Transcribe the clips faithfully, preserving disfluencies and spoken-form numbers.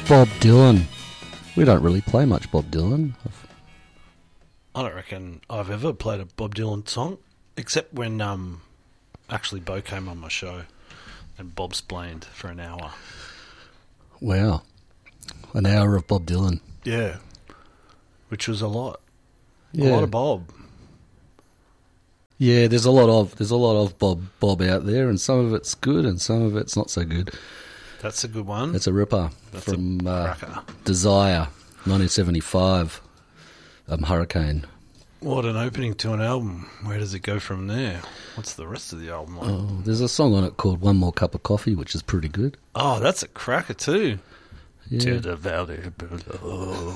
Bob Dylan. We don't really play much Bob Dylan. I don't reckon I've ever played a Bob Dylan song, except when um, actually Bo came on my show and Bob splained for an hour. Wow. An hour of Bob Dylan. Yeah. Which was a lot. Yeah. A lot of Bob. Yeah, there's a lot of there's a lot of Bob Bob out there, and some of it's good and some of it's not so good. That's a good one. That's a ripper. That's from a uh, Desire, nineteen seventy-five, um, Hurricane. What an opening to an album. Where does it go from there? What's the rest of the album like? Oh, there's a song on it called One More Cup of Coffee, which is pretty good. Oh, that's a cracker too. Yeah. To the valley below.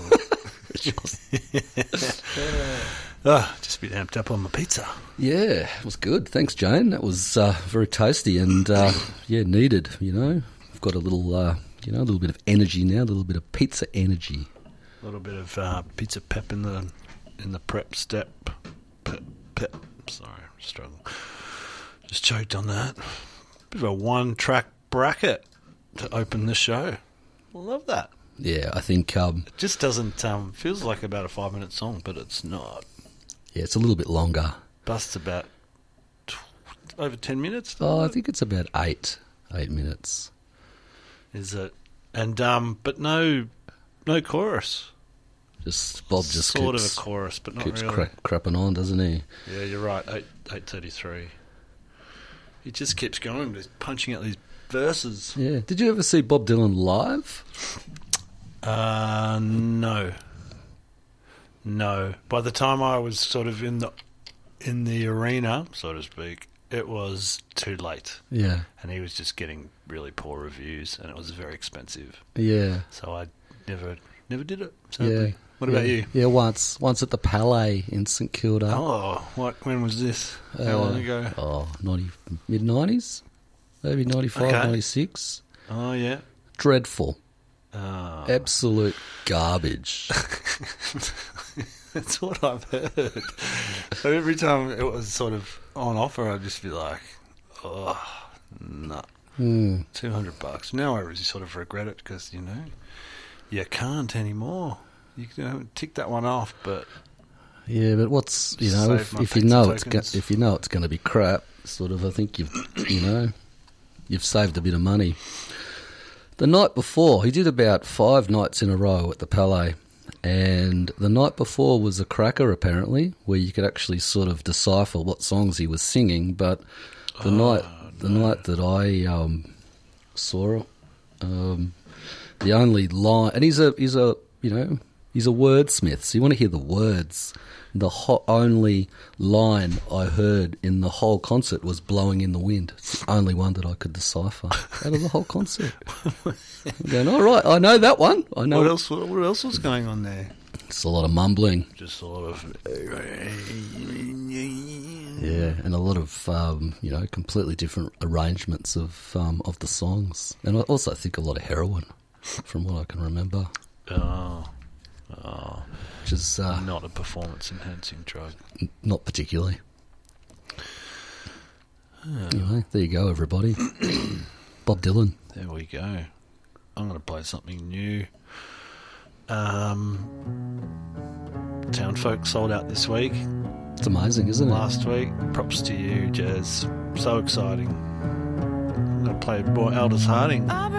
Oh, just a bit amped up on my pizza. Yeah, it was good. Thanks, Jane. That was uh, very tasty and, uh, yeah, needed, you know. I've got a little, uh, you know, a little bit of energy now, a little bit of pizza energy. A little bit of uh, pizza pep in the in the prep step. Pep, pep. Sorry, struggle. Just choked on that. Bit of a one-track bracket to open the show. Love that. Yeah, I think... Um, it just doesn't... Um, feels like about a five-minute song, but it's not. Yeah, it's a little bit longer. Busts about t- over ten minutes. Oh, I think it's about eight, eight minutes. Is it? And um, but no, no chorus. Just Bob just sort keeps, of a chorus, but not keeps really. Cra- crapping on, doesn't he? Yeah, you're right. Eight eight thirty three. He just keeps going, just punching out these verses. Yeah. Did you ever see Bob Dylan live? Uh, no. No. By the time I was sort of in the in the arena, so to speak, it was too late. Yeah. And he was just getting really poor reviews, and it was very expensive. Yeah. So I never never did it, sadly. Yeah. What yeah. about you? Yeah, once. Once at the Palais in St Kilda. Oh, what? When was this? How uh, long ago? Oh, ninety, mid-nineties? Maybe ninety-five, Okay. ninety-six. Oh, yeah. Dreadful. Oh. Absolute garbage. That's what I've heard. So every time it was sort of on offer, I'd just be like, oh, no. Mm. two hundred bucks. Now I really sort of regret it because, you know, you can't anymore. You can tick that one off, but... Yeah, but what's, you know, Save if, my if you pizza know it's go- tokens. if you know it's going to be crap, sort of, I think you've, you know, you've saved a bit of money. The night before, he did about five nights in a row at the Palais, and the night before was a cracker, apparently, where you could actually sort of decipher what songs he was singing, but the Oh, night the no. night that I um, saw it, um, the only line, and he's a, he's a, you know, he's a wordsmith, so you want to hear the words. The ho- only line I heard in the whole concert was "Blowing in the Wind." It's the only one that I could decipher out of the whole concert. I'm going, all right, I know that one. I know. What else, what else was going on there? It's a lot of mumbling. Just a lot of... Yeah, and a lot of, um, you know, completely different arrangements of um, of the songs. And I also think a lot of heroin, from what I can remember. Oh, oh. Which is... Uh, Not a performance-enhancing drug. n- not particularly. Anyway, there you go, everybody. Bob Dylan. There we go. I'm going to play something new. Um, Town Folk sold out this week. It's amazing, isn't it? Last week. Props to you, Jazz. So exciting. I'm going to play more Aldous Harding.